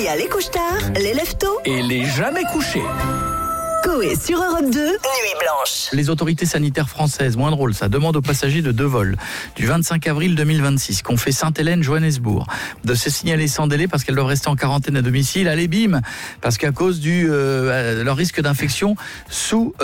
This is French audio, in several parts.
Il y a les couche-tard, les lève-tôt Et les jamais couchés. Coé sur Europe 2, Nuit Blanche. Les autorités sanitaires françaises, moins drôle, ça demande aux passagers de 2 vols du 25 avril 2026 qu'ont fait Sainte-Hélène-Johannesburg de se signaler sans délai parce qu'elles doivent rester en quarantaine à domicile. Allez bim, parce qu'à cause du leur risque d'infection sous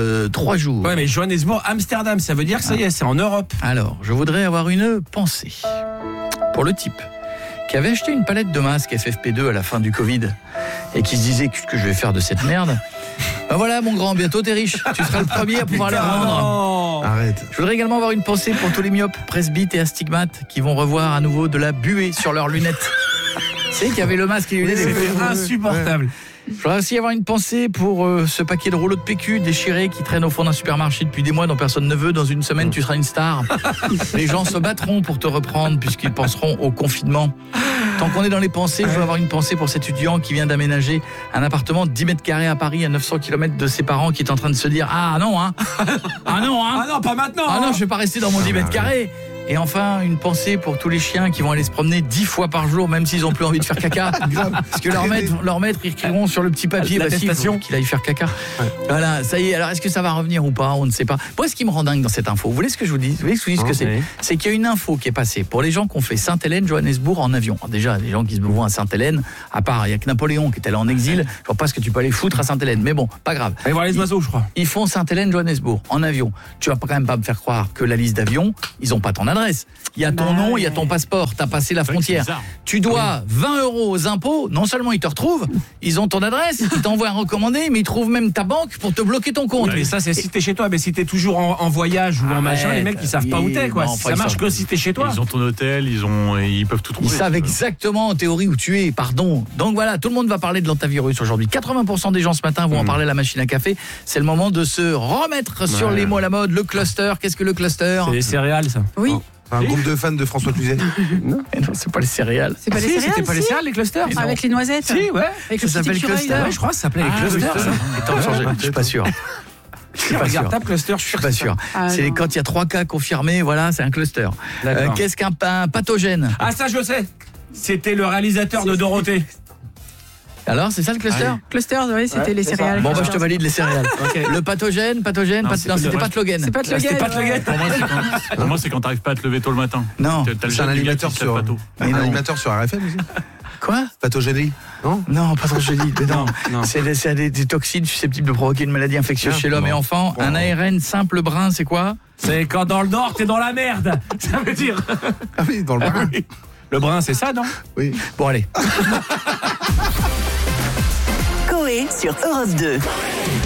3 jours. Ouais, mais Johannesburg, Amsterdam, ça veut dire que ça y est, c'est en Europe. Alors, je voudrais avoir une pensée pour le type qui avait acheté une palette de masques FFP2 à la fin du Covid et qui se disait qu'est-ce que je vais faire de cette merde. Ben voilà mon grand, bientôt t'es riche, tu seras le premier à pouvoir les rendre. Arrête. Je voudrais également avoir une pensée pour tous les myopes, presbytes et astigmates qui vont revoir à nouveau de la buée sur leurs lunettes. C'est qu'il y avait le masque et les lunettes. C'était insupportable. Je voudrais aussi avoir une pensée pour ce paquet de rouleaux de PQ déchirés qui traînent au fond d'un supermarché depuis des mois dont personne ne veut. Dans une semaine, tu seras une star. Les gens se battront pour te reprendre puisqu'ils penseront au confinement. Tant qu'on est dans les pensées, je veux avoir une pensée pour cet étudiant qui vient d'aménager un appartement de 10 mètres carrés à Paris à 900 km de ses parents qui est en train de se dire « Ah non, hein Ah non, hein Ah non, pas maintenant. Ah non, je vais pas rester dans mon 10 mètres carrés !» Et enfin, une pensée pour tous les chiens qui vont aller se promener 10 fois par jour, même s'ils ont plus envie de faire caca. Parce que leur maître, ils écriront sur le petit papier qu'il aille faire caca. Ouais. Voilà, ça y est. Alors, est-ce que ça va revenir ou pas ? On ne sait pas. Moi, ce qui me rend dingue dans cette info, vous voulez ce que je vous dis ? Vous voulez que je vous dise ce que c'est ? Oui. C'est qu'il y a une info qui est passée pour les gens qui ont fait Sainte-Hélène-Johannesburg en avion. Alors déjà, les gens qui se vont à Sainte-Hélène, à part, il y a que Napoléon qui est allé en exil. Je vois pas ce que tu peux aller foutre à Sainte-Hélène. Mais bon, pas grave. Allez voir les oiseaux, je crois. Ils font Sainte-Hélène-Johannesburg en avion. Tu vas quand même pas me faire croire que la liste d'avions, ils ont pas ton adresse. Il y a ton nom, il y a ton passeport, t'as passé la frontière. Tu dois 20 € aux impôts, non seulement ils te retrouvent, ils ont ton adresse, ils t'envoient un recommandé, mais ils trouvent même ta banque pour te bloquer ton compte. Mais ça, c'est si t'es chez toi. Mais si t'es toujours en voyage ou en machin, les mecs, ils savent pas où t'es, quoi. Non, Ça marche que si t'es chez toi. Ils ont ton hôtel, ils peuvent tout trouver. Ils savent exactement en théorie où tu es, pardon. Donc voilà, tout le monde va parler de l'antivirus aujourd'hui. 80% des gens ce matin vont en parler à la machine à café. C'est le moment de se remettre sur les mots à la mode. Le cluster, qu'est-ce que le cluster ? C'est les céréales, ça. Oui. Un groupe de fans de François Cluzet. Non, c'est pas les céréales. C'est pas les céréales. C'était pas les céréales, les clusters. Avec les noisettes. Si, ouais. Avec Ça le s'appelle petit écureuil, cluster. là. Ouais, je crois que ça s'appelait les clusters. ça. Je suis pas sûr. Je suis pas sûr. Regarde, tape cluster, je Je suis pas sûr. Ah, C'est non. quand il y a 3 cas confirmés, voilà, c'est un cluster. D'accord. Qu'est-ce qu'un pathogène ? Ah, ça, je sais. C'était le réalisateur de Dorothée. Alors, c'est ça le cluster ? Cluster, oui, c'était les c'est ça. céréales. Bon, bah, je te valide les céréales. Ok. Le pathogène, non, c'était pas Tlogen. C'est pas de C'était pas de Logan. Pour moi, c'est quand t'arrives pas à te lever tôt le matin. Non. T'as le C'est un jeune animateur qui se lève sur pas tôt. Mais un non. animateur sur RFM aussi. Quoi ? Pathogénie. Non. Non, pas trop joli. Non. Non. C'est des toxines susceptibles de provoquer une maladie infectieuse chez l'homme et enfant. Un ARN simple brun, c'est quoi ? C'est quand dans le Nord, t'es dans la merde. Ça veut dire. Ah oui, dans le bar. Le brun, c'est ça, non ? Oui. Bon, allez. Coé sur Europe 2.